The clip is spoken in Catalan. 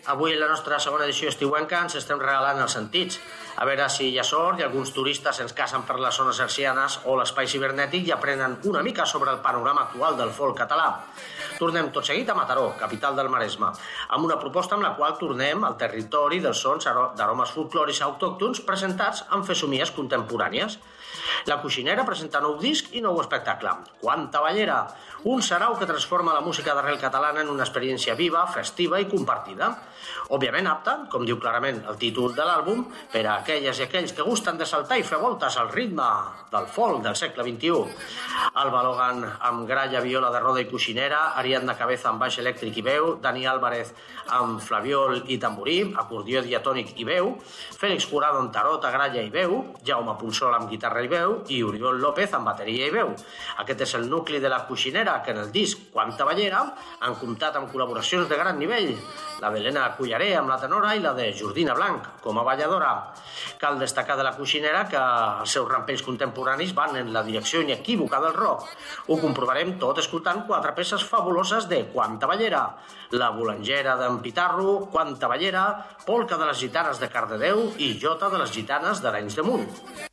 avui en la nostra segona edició estiuenca ens estem regalant els sentits. A veure si hi ha sort i alguns turistes ens casen per les zones hercianes o l'espai cibernètic i aprenen una mica sobre el panorama actual del folk català. Tornem tot seguit a Mataró, capital del Maresme, amb una proposta amb la qual tornem al territori dels sons d'aromes folclòrics autòctons presentats en fesomies contemporànies. La Coixinera presenta nou disc i nou espectacle, Quanta Ballera, un sarau que transforma la música d'arrel catalana en una experiència viva, festiva i compartida. Òbviament apta, com diu clarament el títol de l'àlbum, per a aquelles i aquells que gusten de saltar i fer voltes al ritme del folk del segle XXI. Alba Logan amb gralla, viola de roda i coixinera, Ariadna Cabeza amb baix elèctric i veu, Dani Álvarez amb flabiol i tamborí, acordió diatònic i veu, Félix Jurado amb tarota, gralla i veu, Jaume Pulsol amb guitarra i veu i Oriol López amb bateria i veu. Aquest és el nucli de la Coixinera, que en el disc Quanta Ballera han comptat amb col·laboracions de gran nivell, la d'Helena Cullaré amb la tenora i la de Jordina Blanc com a balladora. Cal destacar de la Coixinera que els seus rampells contemporanis van en la direcció inequívoca del rock. Ho comprovarem tot escoltant 4 peces fabuloses de Quanta Ballera: La Bolangera d'en Pitarro, Quanta Ballera, Polca de les Gitanes de Cardedeu i Jota de les Gitanes d'Arenys de Munt.